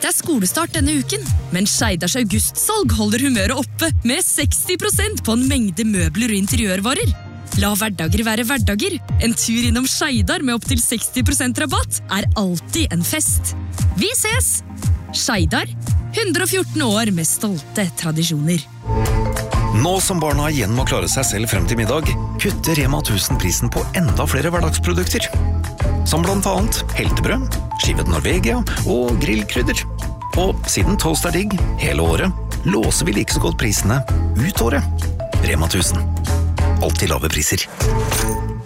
Det skolestart denne uken, men Skeidars augustsalg holder humøret oppe med 60% på en mengde møbler og interiørvarer. La hverdager være hverdager. En tur innom Skeidar med opp til 60% rabatt alltid en fest. Vi ses! Skeidar, 114 år med stolte tradisjoner. Nå som barna igjen må klare seg selv frem til middag, kutter Rema 1000 prisen på enda flere hverdagsprodukter. Som blant annet heltebrød, skivet Norvegia og grillkrydder. Og siden toast digg hele året, låser vi like så godt prisene ut året. Rema 1000. Alltid lave priser.